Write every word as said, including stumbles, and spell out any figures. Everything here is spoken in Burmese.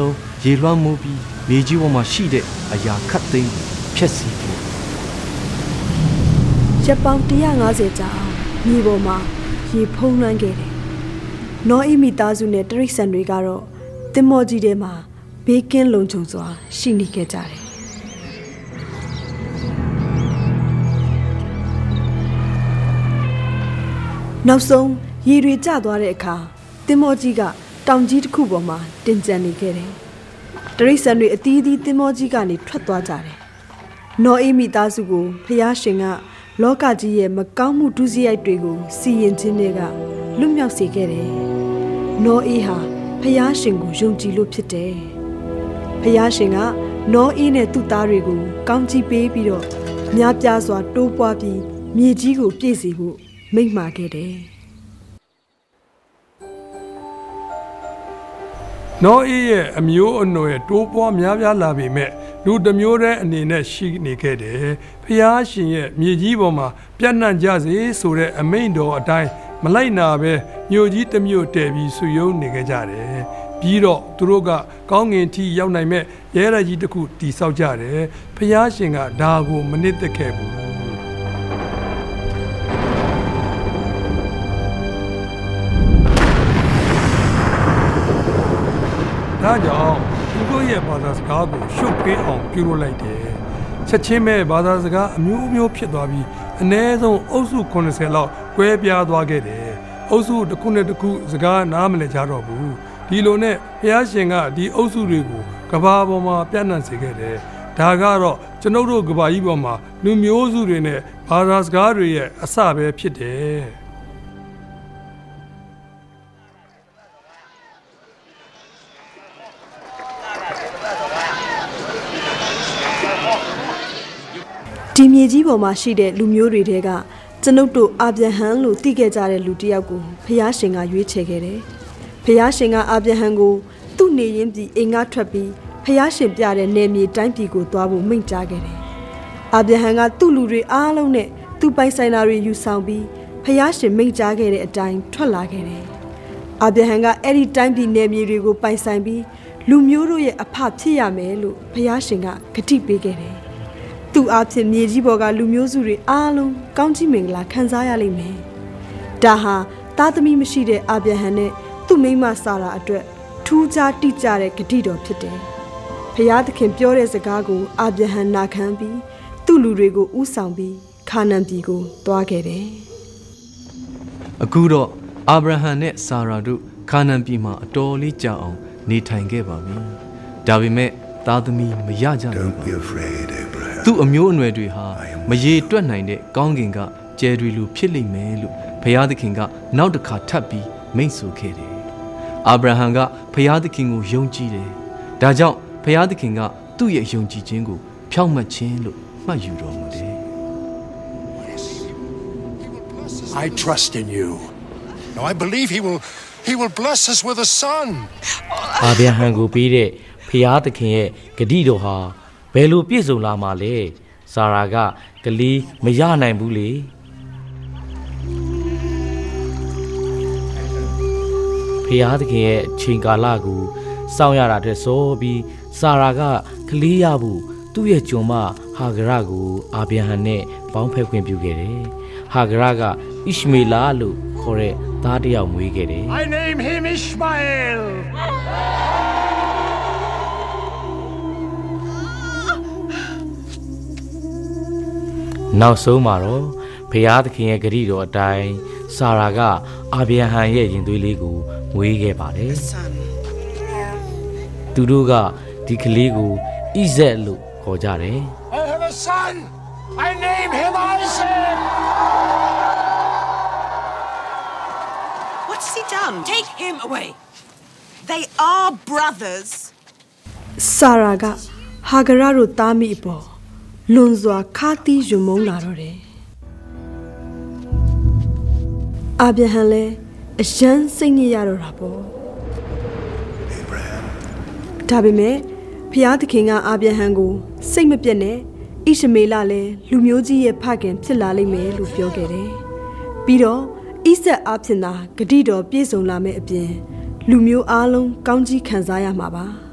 လုံးရေလွှမ်းမိုးပြီးမြေကြီးပေါ်မှာရှိတဲ့အရာခတ်သိမ်းဖျက်ဆီးဖို့ရပ်ပေါင်းone hundred fiftyကြာအောင်မြေပေါ်မှာရေဖုံးလွှမ်းခဲ့တယ်။နောအေးမိသားစုနဲ့တရိတ်ဆန်တွေကတော့သင်္ဘောကြီးထဲမှာဘေးကင်းလုံခြုံစွာရှိနေခဲ့ကြတယ်။နောက်ဆုံးရေတွေကျသွားတဲ့အခါသင်္ဘောကြီးကတောင်ကြီးတစ်ခုပေါ်မှာတင်ကျန်နေခဲ့တယ်။တရိတ်ဆန်တွေအသီးသီးသင်္ဘောကြီးကနေထွက်သွားကြတယ်။နောအေးမိသားစုကိုဖျားရှင်ကလောကကြီးရဲ့မကောင်းမှုဒုစရိုက်တွေကိုစီရင်ခြင်းတွေကလွတ်မြောက်စေခဲ့တယ်။နောအေးဟာဖျားရှင်ကိုယုံကြည်လို့ဖြစ်တယ်။ဖျားရှင်ကနောအေးနဲ့သူ့သားတွေကိုကောင်းချီးပေးပြီးတော့များပြားစွာတိုးပွားပြီးမြေကြီးကိုပြည့်စေဖို့မိန့်မှာခဲ့တယ်။နောအေးရဲ့အမျိုးအနွယ်တိုးပွားများပြားလာပေမဲ့လူတစ်မျိုးတည်းအနေနဲ့ရှိနေခဲ့တယ်။ဖျားရှင်ရဲ့မြေကြီးပေါ်မှာပြန့်နှံ့ကြစေဆိုတဲ့အမိန့်တော်အတိုင်းမလိုက်နာပဲမြို့ကြီးတစ်မြို့တည်ပြီးဆူယုံနေခဲ့ကြတယ်။ပြီးတော့သူတို့ကကောင်းငင်ထိရောက်နိုင်မဲ့ရဲရကြီးတစ်ခုတည်ဆောက်ကြတယ်။ဖျားရှင်ကဒါကိုမနစ်သက်ခဲ့ဘူး။ဒါကြောင့်သူတို့ရဲ့ဘာသာစကားကိုရှုပ်ပေးအောင်ပြုလုပ်လိုက်တယ်။ချက်ချင်းပဲဘာသာစကားအမျိုးမျိုးဖြစ်သွားပြီးအနည်းဆုံးအုပ်စုeightyလောက်ကွဲပြားသွားခဲ့တယ်။အုပ်စုတစ်ခုနဲ့တစ်ခုစကားနားမလည်ကြတော့ဘူး။ဒီလိုနဲ့ဘုရားရှင်ကဒီအုပ်စုတွေကိုကဘာပေါ်မှာပြန့်နှံ့စေခဲ့တယ်။ဒါကတော့ကျွန်ုပ်တို့ကဘာကြီးပေါ်မှာလူမျိုးစုတွေနဲ့ဘာသာစကားတွေရဲ့အစပဲဖြစ်တယ်။ဒီမြေကြီးပေါ်မှာရှိတဲ့လူမျိုးတွေတဲကကျွန်ုပ်တို့အာဗြဟံလို့သိခဲ့ကြတဲ့လူတစ်ယောက်ကိုဖျားရှင်ကရွေးချယ်ခဲ့တယ်။ဖျားရှင်ကအာဗြဟံကိုသူ့နေရင်းပြည်အိမ်ကထွက်ပြီးဖျားရှင်ပြတဲ့နယ်မြေတိုင်းပြည်ကိုသွားဖို့မိန့်ကြားခဲ့တယ်။အာဗြဟံကသူ့လူတွေအားလုံးနဲ့သူ့ပိုင်ဆိုင်တာတွေယူဆောင်ပြီးဖျားရှင်မိန့်ကြားခဲ့တဲ့အတိုင်းထွက်လာခဲ့တယ်။အာဗြဟံကအဲ့ဒီတိုင်းပြည်နယ်မြေတွေကိုပိုင်ဆိုင်ပြီးလူမျိုးတို့ရဲ့အဖဖြစ်ရမယ်လို့ဖျားရှင်ကဂတိပေးခဲ့တယ်။သူ့အဖြစ်မြေကြီးပေါ်ကလူမျိုးစုတွေအားလုံးကောင်းချီးမင်္ဂလာခံစားရလိမ့်မယ်။ဒါဟာသားသမီးမရှိတဲ့အာဗြဟံနဲ့သူ့မိန်းမစာရာအတွက်ထူးခြားတိကျတဲ့ဂတိတော်ဖြစ်တယ်။ဖျားသခင်ပြောတဲ့စကားကိုအာဗြဟံနာခံပြီးသူ့လူတွေကိုဥဆောင်ပြီးခါနန်ပြည်ကိုသွားခဲ့တယ်။အခုတော့အာဗြဟံနဲ့စာရာတို့ခါနန်ပြည်မှာအတော်လေးကြာအောင်နေထိုင်ခဲ့ပါပြီ။ဒါပေမဲ့သားသမီးမရကြဘူး။သူ့အမျိုးအနွယ်တွေဟာမရေတွက်နိုင်တဲ့ကောင်းကင်ကကျယ်တွေလိုဖြစ်လိမ့်မယ်လို့ဘုရားသခင်ကနောက်တစ်ခါထပ်ပြီးမိန့်ဆိုခဲ့တယ်။အာဗြဟံကဘုရားသခင်ကိုယုံကြည်တယ်။ဒါကြောင့်ဘုရားသခင်ကသူ့ရဲ့ယုံကြည်ခြင်းကိုဖြောင့်မတ်ခြင်းလို့မှတ်ယူတော်မူတယ်။ I trust in you. Now I believe he will he will bless us with a son. အာဗြဟံကိုပြီးတဲ့ဘုရားသခင်ရဲ့ဂတိတော်ဟာဘယ်လိုပြည့်စုံလာမှာလဲ။စာရာကကလေးမရနိုင်ဘူးလေ။ဘုရားသခင်ရဲ့ချိန်ကာလကိုစောင့်ရတာတဲ့ဆိုပြီးစာရာကကလေးရဖို့သူ့ရဲ့ကျွန်မဟာဂရကိုအာဗြဟံနဲ့ပေါင်းဖက်ခွင့်ပြုခဲ့တယ်။ဟာဂရကဣရှမေလလို့ခေါ်တဲ့သားတစ်ယောက်မွေးခဲ့တယ်။ I name him Ishmael. နောက်ဆုံးမှာတော့ဘုရားသခင်ရဲ့ဂရုတော်အတိုင်းစာရာကအာဗြဟံရဲ့ရင်သွေးလေးကိုမွေးခဲ့ပါတယ်။သူတို့ကဒီကလေးကိုဣဇက်လို့ခေါ်ကြတယ်။ I have a son. I name him Isaac. What's he done? Take him away. They are brothers. စာရာကဟာဂရတို့သားမိအပေါ်လွန်စွာခါတီးယွံမုန်းလာတော့တယ်။အာဗြဟံလည်းအယမ်းစိတ်ညစ်ရတော့တာပေါ့။ဒါပေမဲ့ဘုရားသခင်ကအာဗြဟံကိုစိတ်မပြတ်နဲ့ဣရှမေလလည်းလူမျိုးကြီးရဲ့ဖခင်ဖြစ်လာလိမ့်မယ်လို့ပြောခဲ့တယ်။ပြီးတော့ဣဇက်အဖြစ်သာဂတိတော်ပြည့်စုံလာမယ့်အပြင်လူမျိုးအားလုံးကောင်းကြီးခံစားရမှာပါ။